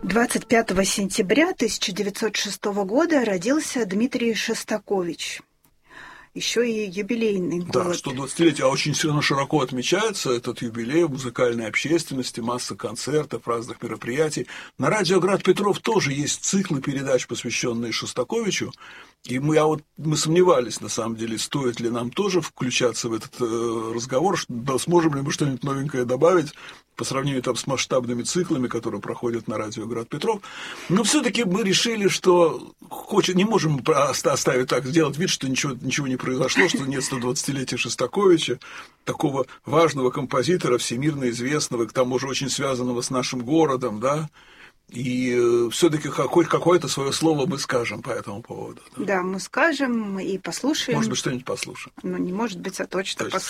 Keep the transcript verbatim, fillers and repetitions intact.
двадцать пятого сентября тысяча девятьсот шестого года родился Дмитрий Шостакович. Еще и юбилейный год. Да, сто двадцатилетие, а очень сильно широко отмечается этот юбилей в музыкальной общественности, масса концертов, разных мероприятий. На радио «Град Петров» тоже есть циклы передач, посвященные Шостаковичу. И мы, а вот, мы сомневались, на самом деле, стоит ли нам тоже включаться в этот э, разговор, да, сможем ли мы что-нибудь новенькое добавить по сравнению там, с масштабными циклами, которые проходят на радио «Град Петров». Но все-таки мы решили, что хочет, не можем оставить так, сделать вид, что ничего, ничего не произошло, что нет сто двадцатилетия Шостаковича, такого важного композитора, всемирно известного, к тому же очень связанного с нашим городом, да. И все-таки хоть какое-то свое слово мы скажем по этому поводу. Да, да, мы скажем и послушаем. Может быть, что-нибудь послушаем. Ну, не может быть, а точно, точно.